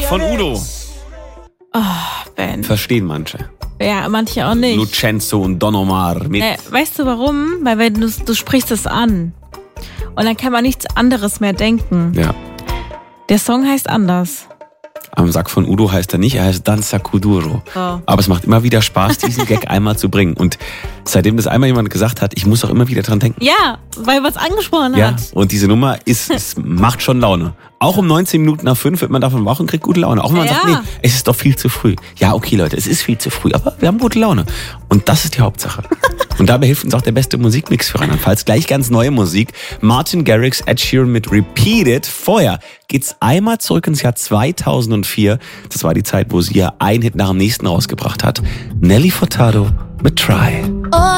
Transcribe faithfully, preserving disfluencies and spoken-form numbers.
von Udo. Oh, Ben. Verstehen manche. Ja, manche auch nicht. Lucenzo und Don Omar mit. Äh, weißt du warum? Weil wenn du, du sprichst es an. Und dann kann man nichts anderes mehr denken. Ja. Der Song heißt anders. Am Sack von Udo heißt er nicht, er heißt Danza Kuduro. Oh. Aber es macht immer wieder Spaß, diesen Gag einmal zu bringen. Und seitdem das einmal jemand gesagt hat, ich muss auch immer wieder dran denken. Ja, weil was angesprochen Ja, hat. und diese Nummer ist, es macht schon Laune. Auch um neunzehn Minuten nach fünf wird man davon wach und kriegt gute Laune. Auch wenn man Ja. sagt, nee, es ist doch viel zu früh. Ja, okay, Leute, es ist viel zu früh, aber wir haben gute Laune. Und das ist die Hauptsache. Und dabei hilft uns auch der beste Musikmix für Rheinland-Pfalz. Gleich ganz neue Musik. Martin Garrix, Ed Sheeran mit Repeat It. Vorher geht's einmal zurück ins Jahr zweitausendvier. Das war die Zeit, wo sie ja ein Hit nach dem nächsten rausgebracht hat. Nelly Furtado mit Try. Oh,